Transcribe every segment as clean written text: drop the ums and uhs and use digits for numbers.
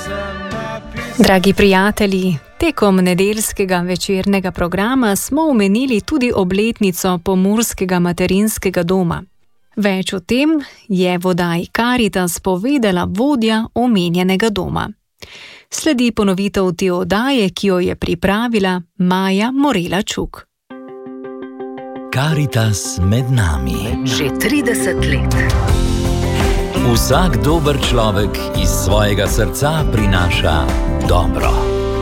Dragi prijatelji, tekom nedeljskega večernega programa smo omenili tudi obletnico Pomurskega materinskega doma. Več o tem je v oddaji Karitas povedala vodja omenjenega doma. Sledi ponovitev te oddaje, ki jo je pripravila Maja Morela-Čuk. Karitas med nami. Že 30 let. Vsak dober človek iz svojega srca prinaša dobro.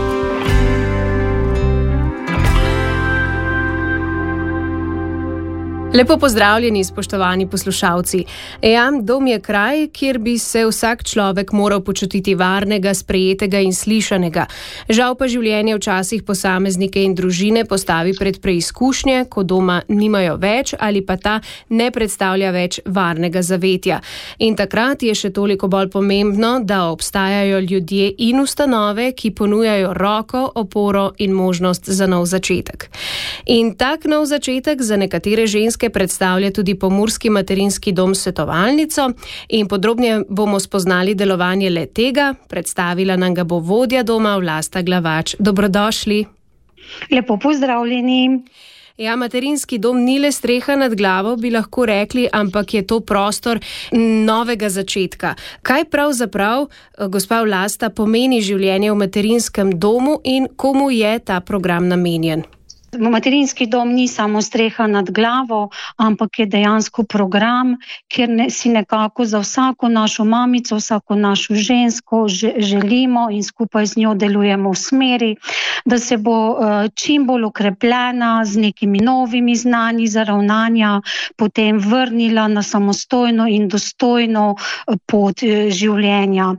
Lepo pozdravljeni, spoštovani poslušalci. Dom je kraj, kjer bi se vsak človek moral počutiti varnega, sprejetega in slišanega. Žal pa življenje včasih posameznike in družine postavi pred preizkušnje, ko doma nimajo več ali pa ta ne predstavlja več varnega zavetja. In takrat je še toliko bolj pomembno, da obstajajo ljudje in ustanove, ki ponujajo roko, oporo in možnost za nov začetek. In tak nov začetek za nekatere ženske predstavlja tudi Pomurski materinski dom Svetovalnico in podrobneje bomo spoznali delovanje le tega. Predstavila nam ga bo vodja doma Vlasta Glavač. Dobrodošli. Lepo pozdravljeni. Materinski dom ni le streha nad glavo, bi lahko rekli, ampak je to prostor novega začetka. Kaj pravzaprav, gospa Vlasta, pomeni življenje v materinskem domu in komu je ta program namenjen? Materinski dom ni samo streha nad glavo, ampak je dejansko program, kjer si nekako za vsako našo mamico, vsako našo žensko želimo in skupaj z njo delujemo v smeri, da se bo čim bolj okrepljena z nekimi novimi znanji za ravnanja, potem vrnila na samostojno in dostojno pot življenja.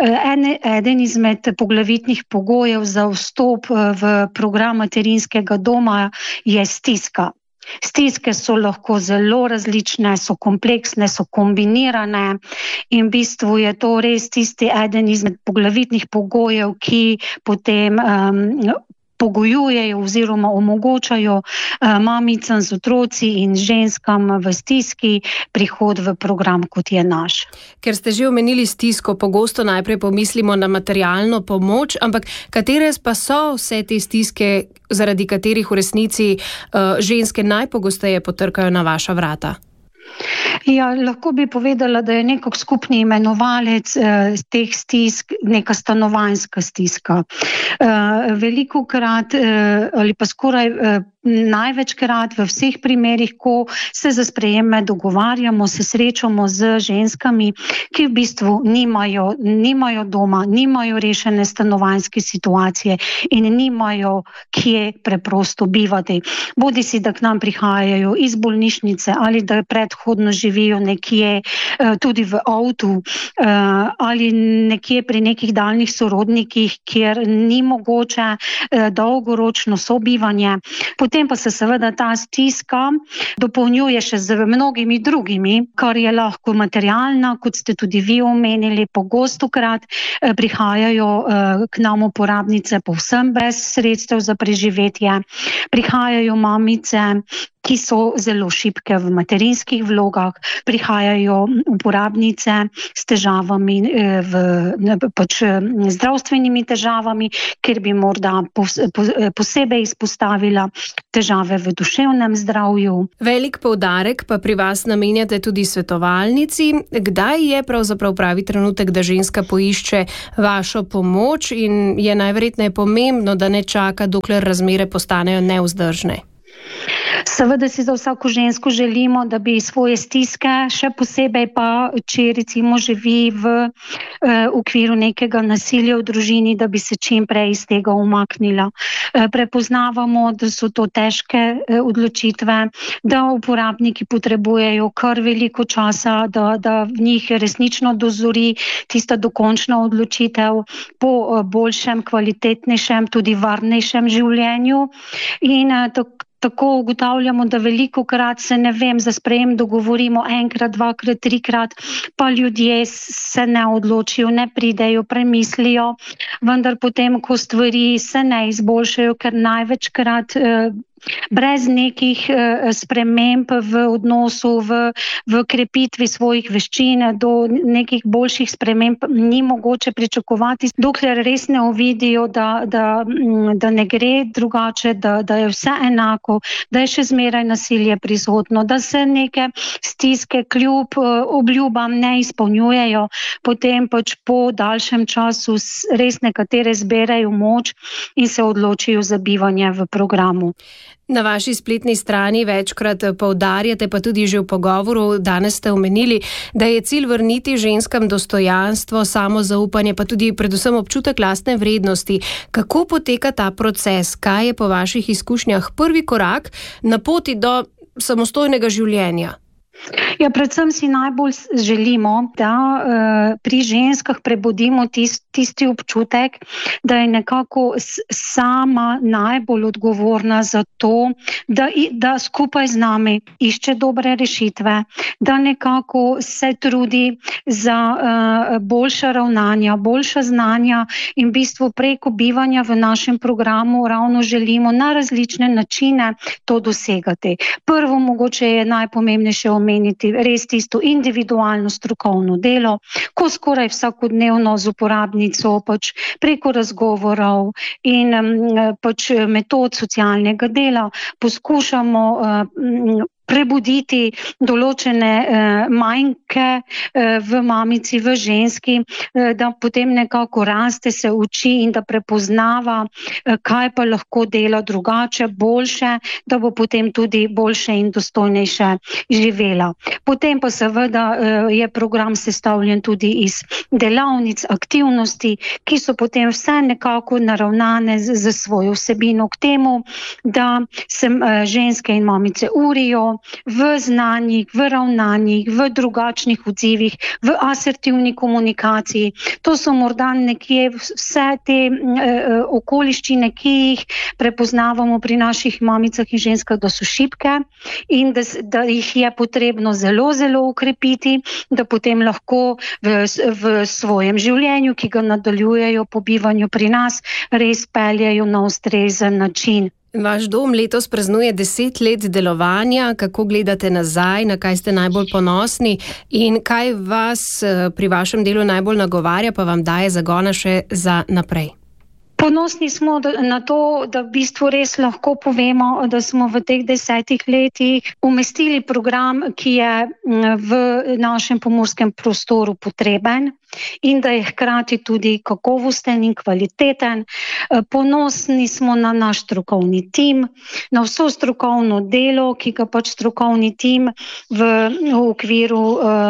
Eden izmed poglavitnih pogojev za vstop v program materinskega doma je stiska. Stiske so lahko zelo različne, so kompleksne, so kombinirane in v bistvu je to res tisti eden izmed poglavitnih pogojev, ki potem pogojujejo oziroma omogočajo mamicam z otroci in ženskam v stiski prihod v program, kot je naš. Ker ste že omenili stisko, pogosto najprej pomislimo na materialno pomoč, ampak katere pa so vse te stiske, zaradi katerih v resnici ženske najpogosteje potrkajo na vaša vrata? Lahko bi povedala, da je nekako skupni imenovalec teh stisk neka stanovanjska stiska. Velikokrat ali pa skoraj največkrat v vseh primerih, ko se za sprejeme dogovarjamo, se srečamo z ženskami, ki v bistvu nimajo doma, nimajo rešene stanovanjske situacije in nimajo kje preprosto bivati. Bodisi, da k nam prihajajo iz bolnišnice ali da predhodno živijo nekje tudi v avtu ali nekje pri nekih daljnih sorodnikih, kjer ni mogoče dolgoročno sobivanje. Potem pa se seveda ta stiska dopolnjuje še z mnogimi drugimi, kar je lahko materialna, kot ste tudi vi omenili, pogostokrat prihajajo k nam uporabnice povsem brez sredstev za preživetje. Prihajajo mamice, ki so zelo šibke v materinskih vlogah, prihajajo uporabnice s težavami, zdravstvenimi težavami, ker bi morda posebej izpostavila težave v duševnem zdravju. Velik poudarek pa pri vas namenjate tudi svetovalnici. Kdaj je pravzaprav pravi trenutek, da ženska poišče vašo pomoč in je najverjetneje pomembno, da ne čaka, dokler razmere postanejo nevzdržne? Seveda si za vsako žensko želimo, da bi svoje stiske, še posebej pa, če recimo živi v okviru nekega nasilja v družini, da bi se čim prej iz tega umaknila. Prepoznavamo, da so to težke odločitve, da uporabniki potrebujejo kar veliko časa, da v njih resnično dozori tista dokončna odločitev po boljšem, kvalitetnejšem, tudi varnejšem življenju. In tako ugotavljamo, da velikokrat se za sprejem dogovorimo enkrat, dvakrat, trikrat, pa ljudje se ne odločijo, ne pridejo, premislijo, vendar potem, ko stvari se ne izboljšajo, ker največkrat brez nekih sprememb v odnosu, v krepitvi svojih veščin, do nekih boljših sprememb ni mogoče pričakovati, dokler res ne uvidijo, da ne gre drugače, da je vse enako, da je še zmeraj nasilje prisotno, da se neke stiske kljub obljubam ne izpolnjujejo, potem pač po daljšem času res nekatere zberajo moč in se odločijo za bivanje v programu. Na vaši spletni strani večkrat poudarjate, pa tudi že v pogovoru danes ste omenili, da je cilj vrniti ženskam dostojanstvo, samozaupanje, pa tudi predvsem občutek lastne vrednosti. Kako poteka ta proces? Kaj je po vaših izkušnjah prvi korak na poti do samostojnega življenja? Ja, predvsem si najbolj želimo, da pri ženskah prebudimo tisti občutek, da je nekako sama najbolj odgovorna za to, da skupaj z nami išče dobre rešitve, da nekako se trudi za boljša ravnanja, boljša znanja in v bistvu preko bivanja v našem programu ravno želimo na različne načine to dosegati. Prvo mogoče je najpomembnejše omeniti res tisto individualno strokovno delo, ko skoraj vsakodnevno z uporabnico pač preko razgovorov in pač metod socialnega dela poskušamo prebuditi določene manjke v mamici, v ženski, da potem nekako raste, se uči in da prepoznava, kaj pa lahko dela drugače, boljše, da bo potem tudi boljše in dostojnejše živela. Potem pa seveda je program sestavljen tudi iz delavnic, aktivnosti, ki so potem vse nekako naravnane z svojo vsebino k temu, da se ženske in mamice urijo v znanjih, v ravnanjih, v drugačnih odzivih, v asertivni komunikaciji. To so morda nekje vse te okoliščine, ki jih prepoznavamo pri naših mamicah in ženskah, da so šibke in da jih je potrebno zelo, zelo ukrepiti, da potem lahko v svojem življenju, ki ga nadaljujejo po bivanju pri nas, res peljejo na ustrezen način. Vaš dom letos praznuje 10 let delovanja. Kako gledate nazaj, na kaj ste najbolj ponosni in kaj vas pri vašem delu najbolj nagovarja, pa vam daje zagona še za naprej? Ponosni smo na to, da v bistvu res lahko povemo, da smo v teh 10 letih umestili program, ki je v našem pomurskem prostoru potreben in da je hkrati tudi kakovosten in kvaliteten. Ponosni smo na naš strokovni tim, na vso strokovno delo, ki ga pač strokovni tim v okviru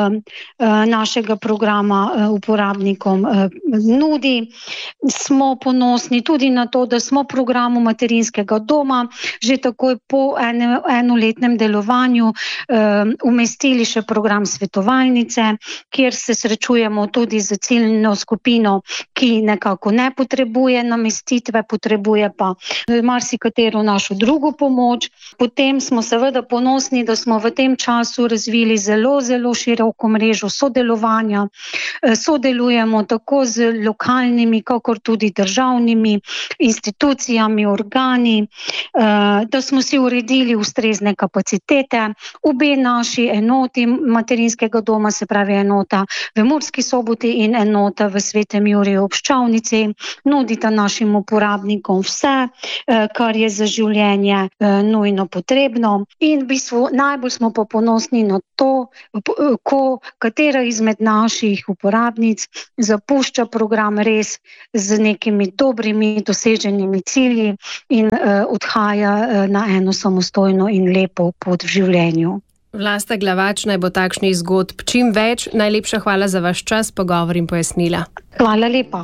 našega programa uporabnikom nudi. Smo ponosni tudi na to, da smo v programu materinskega doma že takoj po enoletnem delovanju umestili še program svetovalnice, kjer se srečujemo tudi z ciljno skupino, ki nekako ne potrebuje namestitve, potrebuje pa marsikatero našo drugo pomoč. Potem smo seveda ponosni, da smo v tem času razvili zelo, zelo široko mrežo sodelovanja. Sodelujemo tako z lokalnimi, kakor tudi državnimi institucijami, organi, da smo si uredili ustrezne kapacitete. Obe naši enoti materinskega doma, se pravi enota v Murski Soboti in enota v Svetem Juriju ob Ščavnici, nudita našim uporabnikom vse, kar je za življenje nujno potrebno. In v bistvu najbolj smo pa ponosni na to, ko katera izmed naših uporabnic zapušča program res z nekimi dobrimi doseženimi cilji in odhaja na eno samostojno in lepo pot v življenju. Vlasta Glavač, naj bo takšnih zgodb čim več. Najlepša hvala za vaš čas, pogovor in pojasnila. Hvala lepa.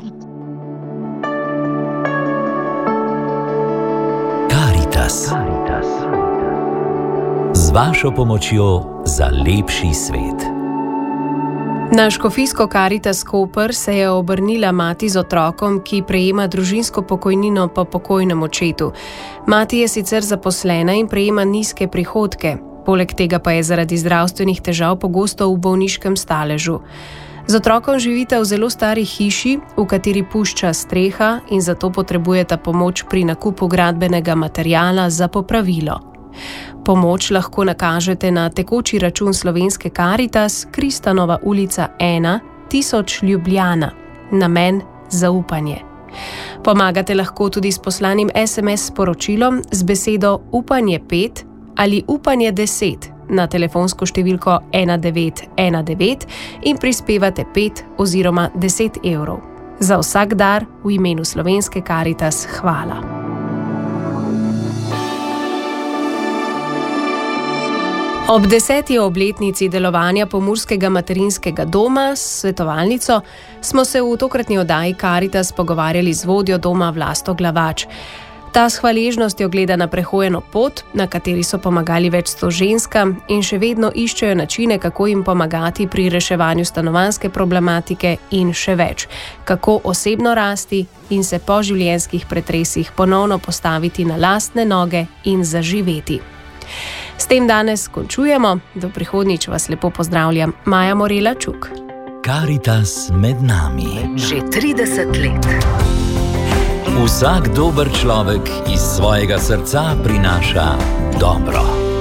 Karitas. Z vašo pomočjo za lepši svet. Na škofijsko Karitas Koper se je obrnila mati z otrokom, ki prejema družinsko pokojnino po pokojnem očetu. Mati je sicer zaposlena in prejema nizke prihodke. Poleg tega pa je zaradi zdravstvenih težav pogosto v bolniškem staležu. Z otrokom živite v zelo stari hiši, v kateri pušča streha in zato potrebujete pomoč pri nakupu gradbenega materiala za popravilo. Pomoč lahko nakažete na tekoči račun Slovenske Karitas, Kristanova ulica 1, 1000 Ljubljana, namen zaupanje. Pomagate lahko tudi s poslanim SMS sporočilom z besedo upanje 5 ali upanje 10 na telefonsko številko 1919 in prispevate 5 oziroma 10 evrov. Za vsak dar v imenu Slovenske Karitas hvala. Ob 10. obletnici delovanja Pomurskega materinskega doma s svetovalnico smo se v tokratni oddaji Karitas pogovarjali z vodjo doma Vlasto Glavač. Ta s hvaležnostjo gleda na prehojeno pot, na kateri so pomagali več 100 ženskam in še vedno iščejo načine, kako jim pomagati pri reševanju stanovanjske problematike in še več, kako osebno rasti in se po življenjskih pretresih ponovno postaviti na lastne noge in zaživeti. S tem danes končujemo, do prihodnjič vas lepo pozdravljam, Maja Morela Čuk. Karitas med nami. Že 30 let. Vsak dober človek iz svojega srca prinaša dobro.